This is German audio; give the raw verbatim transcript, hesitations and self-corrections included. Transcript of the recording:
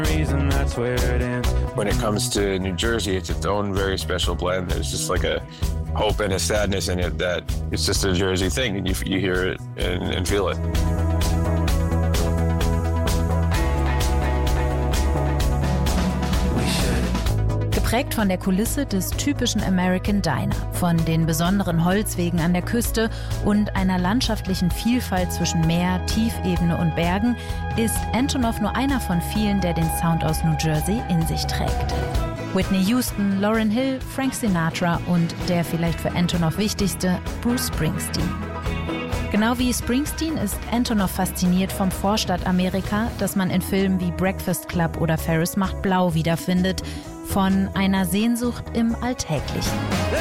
When it comes to New Jersey, it's its own very special blend. There's just like a hope and a sadness in it that it's just a Jersey thing, and you, you hear it and, and feel it. Geprägt von der Kulisse des typischen American Diner, von den besonderen Holzwegen an der Küste und einer landschaftlichen Vielfalt zwischen Meer, Tiefebene und Bergen, ist Antonoff nur einer von vielen, der den Sound aus New Jersey in sich trägt. Whitney Houston, Lauryn Hill, Frank Sinatra und der vielleicht für Antonoff wichtigste, Bruce Springsteen. Genau wie Springsteen ist Antonoff fasziniert vom Vorstadt-Amerika, das man in Filmen wie Breakfast Club oder Ferris macht Blau wiederfindet, von einer Sehnsucht im Alltäglichen.